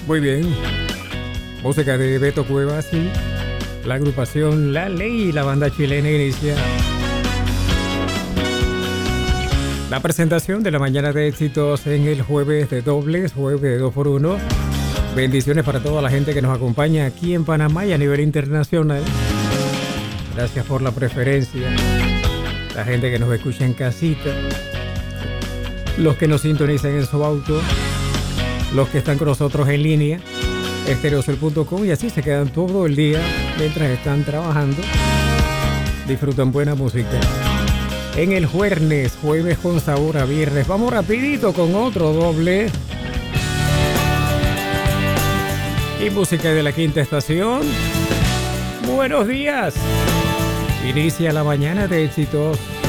Muy bien. Música de Beto Cuevas y la agrupación La Ley y la banda chilena inicia la presentación de la mañana de éxitos en el jueves de dobles, jueves de 2x1. Bendiciones para toda la gente que nos acompaña aquí en Panamá y a nivel internacional. Gracias por la preferencia. La gente que nos escucha en casita, los que nos sintonizan en su auto, los que están con nosotros en línea, estereocel.com, y así se quedan todo el día mientras están trabajando. Disfrutan buena música. En el jueves con sabor a viernes. Vamos rapidito con otro doble. Y música de la quinta estación. Buenos días. Inicia la mañana de éxitos